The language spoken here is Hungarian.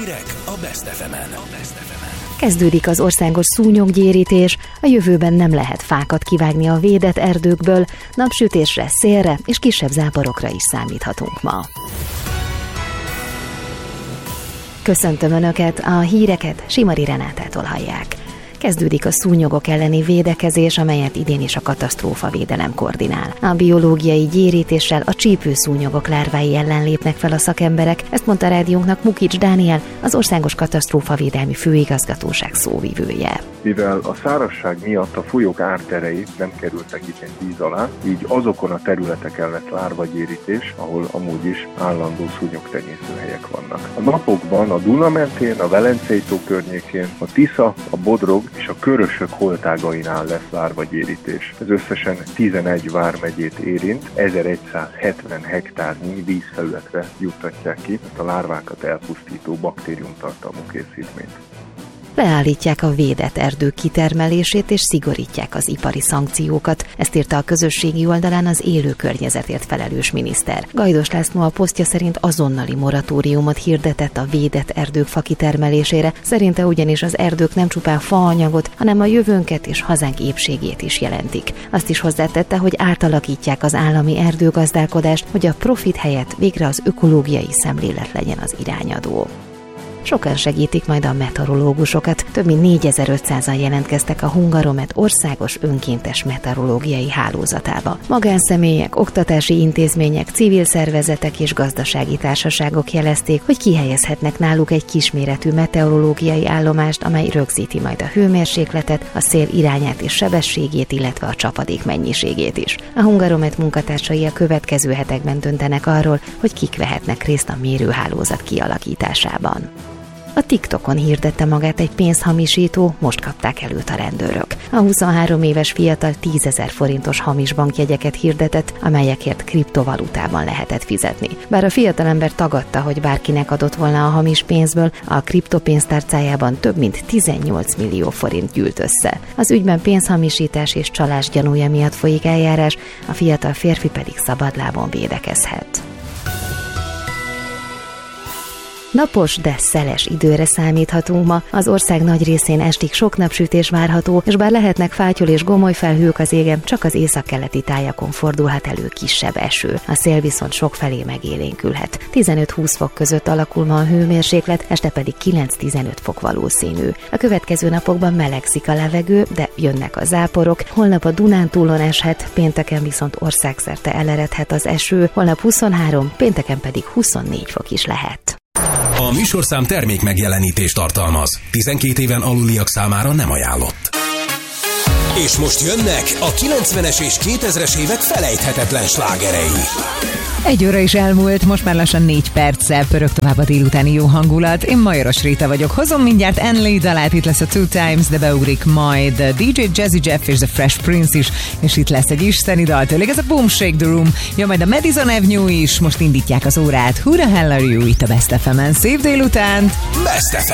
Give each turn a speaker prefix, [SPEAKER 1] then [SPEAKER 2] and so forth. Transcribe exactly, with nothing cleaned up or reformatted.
[SPEAKER 1] Hírek a Best ef emen.
[SPEAKER 2] Kezdődik az országos szúnyoggyérítés, a jövőben nem lehet fákat kivágni a védett erdőkből, napsütésre, szélre és kisebb záporokra is számíthatunk ma. Köszöntöm Önöket, a híreket Simari Renátától hallják. Kezdődik a szúnyogok elleni védekezés, amelyet idén is a katasztrófavédelem koordinál. A biológiai gyérítéssel a csípőszúnyogok lárvái ellen lépnek fel a szakemberek, ezt mondta rádiónknak Mukics Dániel, az Országos Katasztrófavédelmi Főigazgatóság szóvivője.
[SPEAKER 3] Mivel a szárazság miatt a folyók árterei nem kerültek idén víz alá, így azokon a területeken lett lárvagyérítés, ahol amúgy is állandó szúnyogtenyészőhelyek vannak. A napokban a Duna mentén, a Velencei-tó környékén, a Tisza, a Bodrog és a Körösök holtágainál lesz lárvagyérítés. Ez összesen tizenegy vármegyét érint, ezeregyszázhetven hektárnyi vízfelületre juttatják ki a lárvákat elpusztító baktériumtartalmú készítményt.
[SPEAKER 2] Leállítják a védett erdők kitermelését és szigorítják az ipari szankciókat. Ezt írta a közösségi oldalán az élő környezetért felelős miniszter. Gajdos László a posztja szerint azonnali moratóriumot hirdetett a védett erdők fakitermelésére. Szerinte ugyanis az erdők nem csupán faanyagot, hanem a jövőnket és hazánk épségét is jelentik. Azt is hozzátette, hogy átalakítják az állami erdőgazdálkodást, hogy a profit helyett végre az ökológiai szemlélet legyen az irányadó. Sokan segítik majd a meteorológusokat. Több mint négyezer-ötszázan jelentkeztek a Hungaromet országos önkéntes meteorológiai hálózatába. Magánszemélyek, oktatási intézmények, civil szervezetek és gazdasági társaságok jelezték, hogy kihelyezhetnek náluk egy kisméretű meteorológiai állomást, amely rögzíti majd a hőmérsékletet, a szél irányát és sebességét, illetve a csapadék mennyiségét is. A Hungaromet munkatársai a következő hetekben döntenek arról, hogy kik vehetnek részt a mérőhálózat kialakításában. A TikTokon hirdette magát egy pénzhamisító, most kapták előtt a rendőrök. A huszonhárom éves fiatal tízezer forintos hamis bankjegyeket hirdetett, amelyekért kriptovalutában lehetett fizetni. Bár a fiatalember tagadta, hogy bárkinek adott volna a hamis pénzből, a kriptopénztárcájában több mint tizennyolc millió forint gyűlt össze. Az ügyben pénzhamisítás és csalás gyanúja miatt folyik eljárás, a fiatal férfi pedig szabadlábon védekezhet. Napos, de szeles időre számíthatunk ma. Az ország nagy részén estig sok napsütés várható, és bár lehetnek fátyol és gomoly felhők az égen, csak az északkeleti tájakon fordulhat elő kisebb eső. A szél viszont sokfelé megélénkülhet. tizenöt-húsz fok között alakul ma a hőmérséklet, este pedig kilenc-tizenöt fok valószínű. A következő napokban melegszik a levegő, de jönnek a záporok. Holnap a Dunántúlon eshet, pénteken viszont országszerte eleredhet az eső, holnap huszonhárom, pénteken pedig huszonnégy fok is lehet.
[SPEAKER 1] A műsorszám termék megjelenítést tartalmaz. tizenkét éven aluliak számára nem ajánlott. És most jönnek a kilencvenes és kétezres évek felejthetetlen slágerei.
[SPEAKER 4] Egy óra is elmúlt, most már lassan négy perccel pörög tovább a délutáni jó hangulat. Én Majoros Réta vagyok, hozom mindjárt Enley dalát, itt lesz a Two Times, de beugrik majd dé dzsé Jazzy Jeff és The Fresh Prince is, és itt lesz egy isteni dal tőlük, ez a Boom Shake the Room, jön majd a Madison Avenue is, most indítják az órát. Who the hell are you? Itt a Best ef emen, szép délutánt!
[SPEAKER 1] Best ef em.